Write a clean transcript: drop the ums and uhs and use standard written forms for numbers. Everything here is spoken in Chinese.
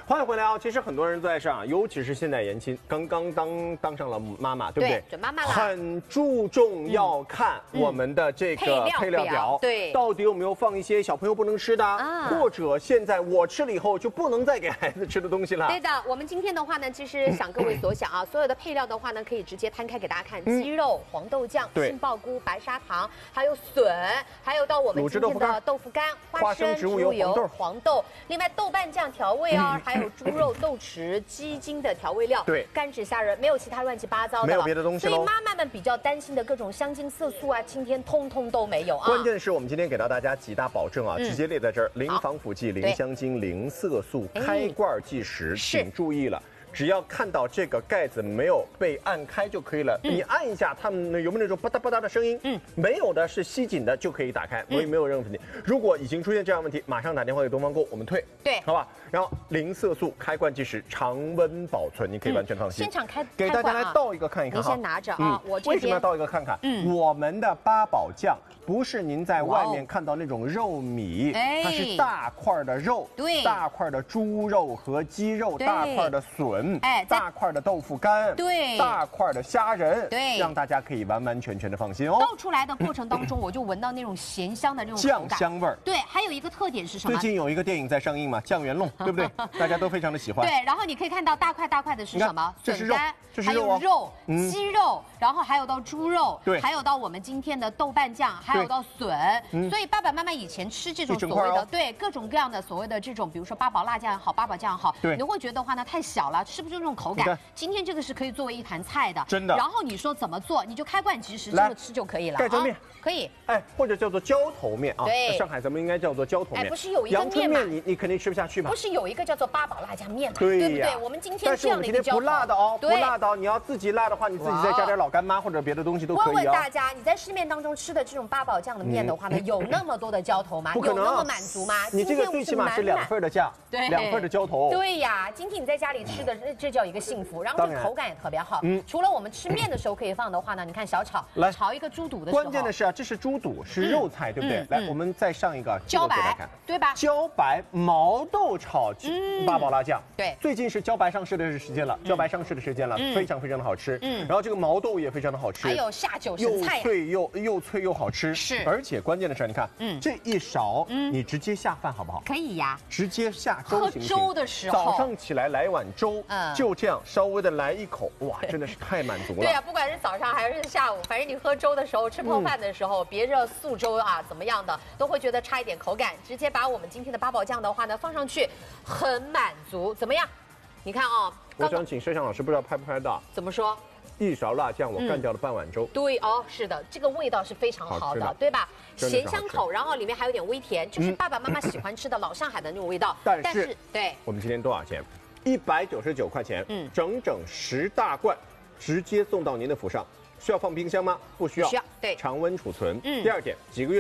欢迎回来啊！其实很多人都在上，尤其是现在年轻，刚刚当上了妈妈，对不对？ 准妈妈了， 很注重要看我们的这个配料表， 对， 到底有没有放一些小朋友不能吃的，或者现在我吃了以后就不能再给孩子吃的东西了。 对的，我们今天的话呢，其实想各位所想啊，所有的配料的话呢，可以直接摊开给大家看，鸡肉、黄豆酱、杏鲍菇、白砂糖，还有笋，还有到我们今天的豆腐干、花生、植物油、黄豆，另外豆瓣酱调味啊，还有猪肉、豆豉、鸡精的调味料， 对， 干纸虾仁，没有其他乱七八糟的， 没有别的东西。 所以妈妈们比较担心的各种香精、色素啊、今天通通都没有啊。 关键是我们今天给到大家几大保证啊，直接列在这儿：零防腐剂、零香精、零色素，开罐计时，请注意了。只要看到这个盖子没有被按开就可以了。你按一下，它们有没有那种吧嗒吧嗒的声音？没有的是吸紧的就可以打开，所以没有任何问题。如果已经出现这样问题，马上打电话给东方购，我们退。 对， 好吧。然后零色素，开罐计时，常温保存，你可以完全放心。 现场开， 给大家来倒一个看一看。 您先拿着啊，我为什么要倒一个看看？我们的八宝酱不是您在外面看到那种肉米，它是大块的肉， 对， 大块的猪肉和鸡肉，大块的笋，大块的豆腐干， 对， 大块的虾仁， 对， 让大家可以完完全全的放心哦。 倒出来的过程当中，我就闻到那种咸香的那种酱香味儿。 对，还有一个特点是什么？ 最近有一个电影在上映嘛，酱园弄，对不对？大家都非常的喜欢。 对，然后你可以看到大块大块的是什么？ 这是肉，这是肉， 还有肉、鸡肉，然后还有到猪肉， 对， 还有到我们今天的豆瓣酱，还有到笋。所以爸爸妈妈以前吃这种所谓的对各种各样的所谓的这种，比如说八宝辣酱也好，八宝酱也好，你会觉得话呢太小了，吃不出这种口感。今天这个是可以作为一盘菜的，真的。然后你说怎么做，你就开罐即食这么吃就可以了。 盖浇面可以， 或者叫做浇头面啊。 对， 上海咱们应该叫做浇头面。 不是有一个阳春面你肯定吃不下去吧？ 不是有一个叫做八宝辣酱面嘛？ 对不对？我们今天这样的一个浇头，不辣的哦，不辣的。你要自己辣的话，你自己再加点老干妈或者别的东西都可以啊。 问问大家，你在市面当中吃的这种八宝酱的面的话呢，有那么多的浇头吗？ 不可能， 有那么满足吗？ 你这个最起码是2份的酱，对，2份的浇头。 对呀，今天你在家里吃的这叫一个幸福，然后这口感也特别好。除了我们吃面的时候可以放的话呢，你看小炒来炒一个猪肚的时候， 关键的是啊，这是猪肚，是肉菜，对不对？来，我们再上一个茭白，对吧？ 茭白毛豆炒八宝辣酱， 对， 最近是茭白上市的时间了，茭白上市的时间了，非常非常的好吃。然后这个毛豆也非常的好吃， 还有下酒生菜， 又脆又好吃。是，而且关键的是，你看，这一勺，你直接下饭好不好？ 可以呀， 直接下粥行不行？ 喝粥的时候， 早上起来来碗粥，就这样稍微的来一口，哇，真的是太满足了。 对呀，不管是早上还是下午，反正你喝粥的时候，吃泡饭的时候，别热素粥啊，怎么样的，都会觉得差一点口感。直接把我们今天的八宝酱的话呢放上去，很满足。怎么样？你看啊， 我想请摄像老师，不知道拍不拍到？ 怎么说？ 一勺辣酱，我干掉了半碗粥。 对哦，是的，这个味道是非常好的，对吧？咸香口，然后里面还有点微甜，就是爸爸妈妈喜欢吃的老上海的那种味道。 但是， 对， 我们今天多少钱？199块钱，整整10大罐，直接送到您的府上。需要放冰箱吗？不需要， 对， 常温储存。第二点，几个月。